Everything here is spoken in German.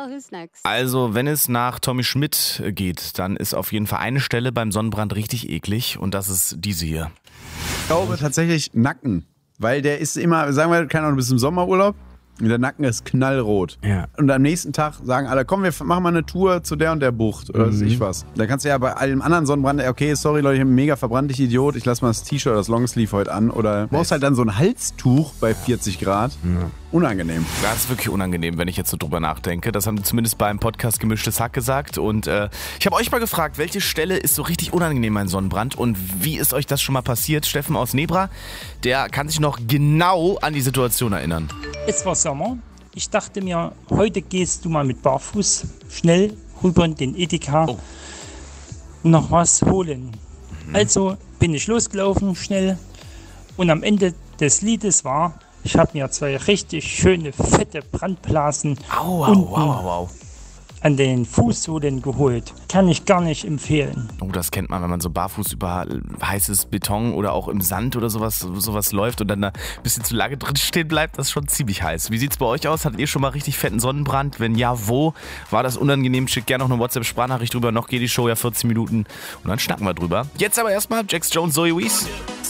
who's next? Also, wenn es nach Tommy Schmidt geht, dann ist auf jeden Fall eine Stelle beim Sonnenbrand richtig eklig und das ist diese hier. Ich glaube tatsächlich Nacken, weil der ist immer, sagen wir, keine Ahnung, bis im Sommerurlaub. Und der Nacken ist knallrot. Ja. Und am nächsten Tag sagen alle, komm, wir machen mal eine Tour zu der und der Bucht oder weiß ich was. Da kannst du ja bei allem anderen Sonnenbrand, okay, sorry Leute, ich bin mega verbrannt, ich Idiot, ich lass mal das T-Shirt oder das Longsleeve heute an. Oder du brauchst halt dann so ein Halstuch bei 40 Grad. Ja. Unangenehm. Das ist wirklich unangenehm, wenn ich jetzt so drüber nachdenke. Das haben die zumindest beim Podcast Gemischtes Hack gesagt. Und ich habe euch mal gefragt, welche Stelle ist so richtig unangenehm beim Sonnenbrand und wie ist euch das schon mal passiert? Steffen aus Nebra, der kann sich noch genau an die Situation erinnern. Es war Sommer. Ich dachte mir, heute gehst du mal mit Barfuß schnell rüber in den Edeka noch was holen. Also bin ich losgelaufen schnell und am Ende des Liedes war, ich habe mir 2 richtig schöne, fette Brandblasen an den Fußsohlen geholt. Kann ich gar nicht empfehlen. Oh, das kennt man, wenn man so barfuß über heißes Beton oder auch im Sand oder sowas läuft und dann da ein bisschen zu lange drin stehen bleibt, das ist schon ziemlich heiß. Wie sieht's bei euch aus? Hattet ihr schon mal richtig fetten Sonnenbrand? Wenn ja, wo? War das unangenehm? Schickt gerne noch eine WhatsApp-Sprachnachricht drüber. Noch geht die Show ja 14 Minuten und dann schnacken wir drüber. Jetzt aber erstmal Jax Jones, Zoe Wees.